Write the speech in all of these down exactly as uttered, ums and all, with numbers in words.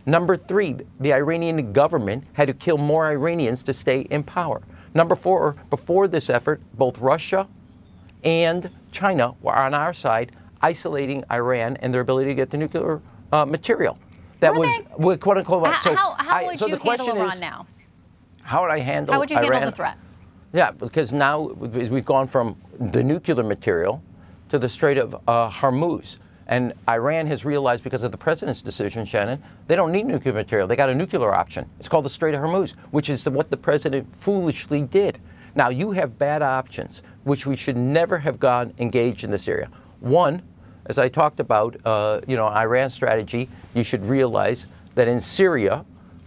Number three, the Iranian government had to kill more Iranians to stay in power. Number four, before this effort, both Russia and China were on our side, isolating Iran and their ability to get the nuclear uh, material. That was, they, quote unquote. How, so how, how I, would so you the question handle Iran is, now? How would I handle How would you Iran? handle the threat? Yeah, because now we've gone from the nuclear material to the Strait of uh, Hormuz. And Iran has realized, because of the president's decision, Shannon, they don't need nuclear material. They got a nuclear option. It's called the Strait of Hormuz, which is what the president foolishly did. Now, you have bad options, which we should never have gone engaged in this area. One, as I talked about, uh, you know, Iran's strategy, you should realize that in Syria,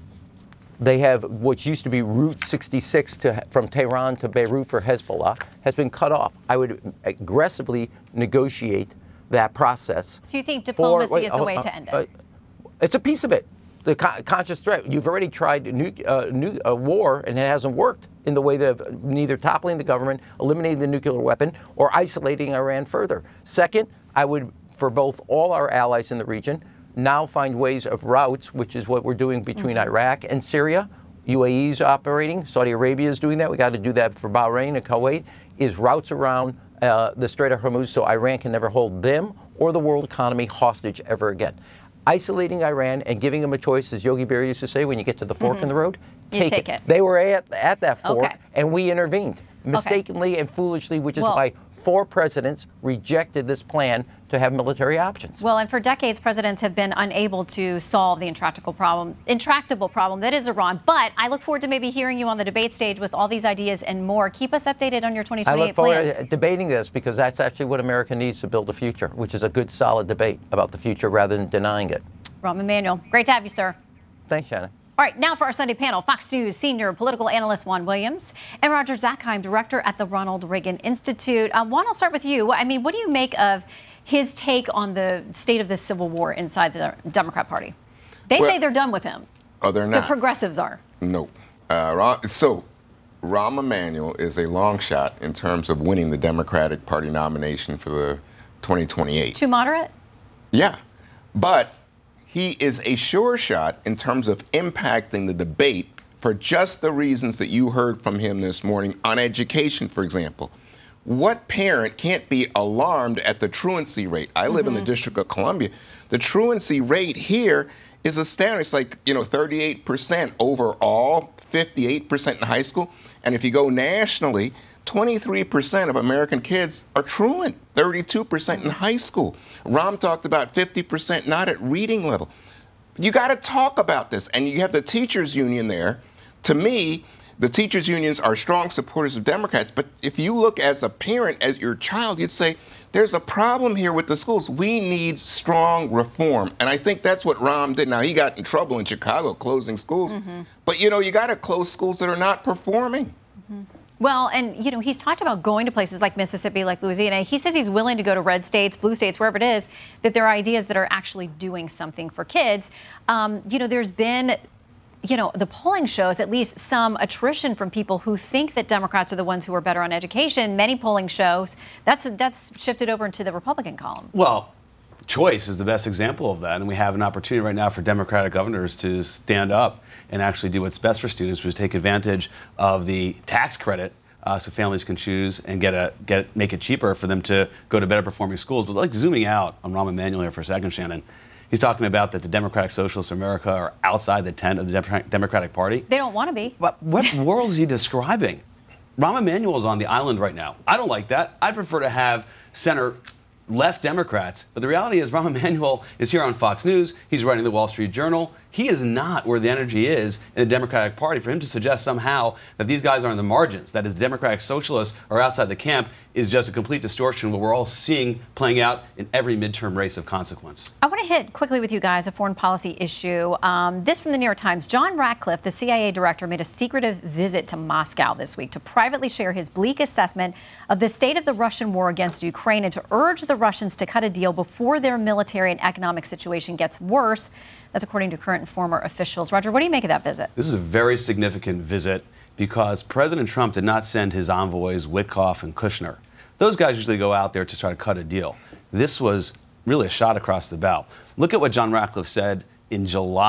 they have what used to be Route sixty-six to, from Tehran to Beirut for Hezbollah has been cut off. I would aggressively negotiate that process. So you think diplomacy for, wait, is the uh, way uh, to end it? Uh, it's a piece of it. The co- conscious threat. You've already tried nu- uh, nu- uh, war, and it hasn't worked in the way of neither toppling the government, eliminating the nuclear weapon, or isolating Iran further. Second, I would, for both all our allies in the region, now find ways of routes, which is what we're doing between mm-hmm. Iraq and Syria. U A E is operating. Saudi Arabia is doing that. We got to do that for Bahrain and Kuwait, is routes around uh, the Strait of Hormuz so Iran can never hold them or the world economy hostage ever again. Isolating Iran and giving them a choice, as Yogi Berra used to say, when you get to the fork mm-hmm. in the road, you take, take it. it. They were at, at that fork, okay. and we intervened mistakenly okay. and foolishly, which is well, why four presidents rejected this plan to have military options. Well, and for decades, presidents have been unable to solve the intractable problem, intractable problem that is Iran. But I look forward to maybe hearing you on the debate stage with all these ideas and more. Keep us updated on your twenty twenty-eight I look forward plans. to debating this, because that's actually what America needs to build a future, which is a good, solid debate about the future rather than denying it. Rahm Emanuel, great to have you, sir. Thanks, Shannon. All right, now for our Sunday panel, Fox News senior political analyst Juan Williams and Roger Zakheim, director at the Ronald Reagan Institute. Uh, Juan, I'll start with you. I mean, what do you make of his take on the state of the Civil War inside the Democrat Party? They well, say they're done with him. Oh, they're not. The progressives are. No. Uh, so, Rahm Emanuel is a long shot in terms of winning the Democratic Party nomination for the twenty twenty-eight. Too moderate? Yeah. But he is a sure shot in terms of impacting the debate for just the reasons that you heard from him this morning on education, for example. What parent can't be alarmed at the truancy rate? I live mm-hmm. in the District of Columbia. The truancy rate here is astounding. It's like, you know, thirty-eight percent overall, fifty-eight percent in high school. And if you go nationally, twenty-three percent of American kids are truant, thirty-two percent in high school. Rahm talked about fifty percent not at reading level. You got to talk about this. And you have the teachers union there. To me, the teachers unions are strong supporters of Democrats. But if you look as a parent, as your child, you'd say, there's a problem here with the schools. We need strong reform. And I think that's what Rahm did. Now, he got in trouble in Chicago closing schools. Mm-hmm. But, you know, you got to close schools that are not performing. Mm-hmm. Well, and, you know, he's talked about going to places like Mississippi, like Louisiana. He says he's willing to go to red states, blue states, wherever it is, that there are ideas that are actually doing something for kids. Um, you know, there's been, you know, the polling shows at least some attrition from people who think that Democrats are the ones who are better on education. Many polling shows, that's that's shifted over into the Republican column. Well, choice is the best example of that, and we have an opportunity right now for Democratic governors to stand up and actually do what's best for students, which is take advantage of the tax credit uh, so families can choose and get a get make it cheaper for them to go to better performing schools. But like zooming out on Rahm Emanuel here for a second, Shannon, he's talking about that the Democratic Socialists of America are outside the tent of the Democratic Party. They don't want to be. But what world is he describing? Rahm Emanuel is on the island right now. I don't like that. I'd prefer to have center left Democrats. But the reality is Rahm Emanuel is here on Fox News. He's writing the Wall Street Journal. He is not where the energy is in the Democratic Party. For him to suggest somehow that these guys are in the margins, that is, Democratic Socialists are outside the camp, is just a complete distortion of what we're all seeing playing out in every midterm race of consequence. I want to hit quickly with you guys a foreign policy issue. Um, this from the New York Times. John Ratcliffe, the C I A director, made a secretive visit to Moscow this week to privately share his bleak assessment of the state of the Russian war against Ukraine and to urge the Russians to cut a deal before their military and economic situation gets worse. That's according to current and former officials. Roger, what do you make of that visit? This is a very significant visit because President Trump did not send his envoys Witkoff and Kushner. Those guys usually go out there to try to cut a deal. This was really a shot across the bow. Look at what John Ratcliffe said in July.